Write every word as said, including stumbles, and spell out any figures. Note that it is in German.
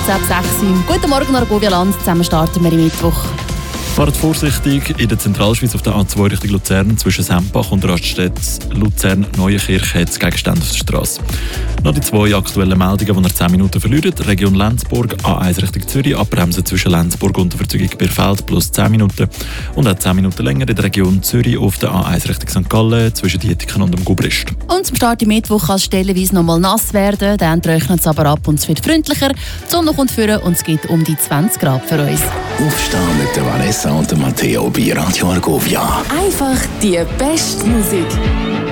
kurz ab sechs Uhr. Guten Morgen, Argovia-Land. Zusammen starten wir im Mittwoch. Fahrt vorsichtig in der Zentralschweiz auf der A zwei Richtung Luzern zwischen Sempach und Raststätte Luzern-Neuenkirch hat es Gegenstände auf der Straße. Noch die zwei aktuellen Meldungen, die ihr zehn Minuten verlieren. Region Lenzburg, A eins Richtung Zürich, abbremsen zwischen Lenzburg und der Verzeugung Bierfeld plus zehn Minuten. Und auch zehn Minuten länger in der Region Zürich auf der A eins Richtung Sankt Gallen zwischen Dietiken und dem Gubrist. Und zum Start im Mittwoch kann es stellenweise noch mal nass werden, dann trocknet es aber ab und es wird freundlicher. Die Sonne kommt vor und es gibt um die zwanzig Grad für uns. Aufstehen mit der Vanessa und der Matteo bei Radio Argovia. Einfach die beste Musik.